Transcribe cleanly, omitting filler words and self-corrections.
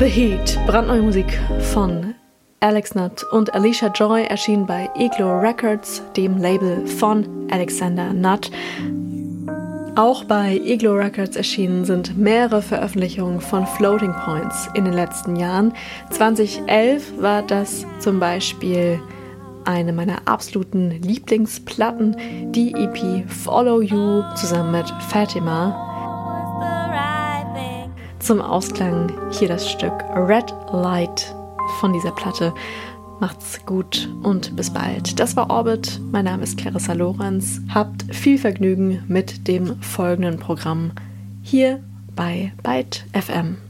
The Heat, brandneue Musik von Alex Nutt und Alicia Joy, erschien bei Iglo Records, dem Label von Alexander Nutt. Auch bei Iglo Records erschienen sind mehrere Veröffentlichungen von Floating Points in den letzten Jahren. 2011 war das zum Beispiel eine meiner absoluten Lieblingsplatten, die EP Follow You zusammen mit Fatima. Zum Ausklang hier das Stück Red Light von dieser Platte. Macht's gut und bis bald. Das war Orbit. Mein Name ist Clarissa Lorenz. Habt viel Vergnügen mit dem folgenden Programm hier bei Byte FM.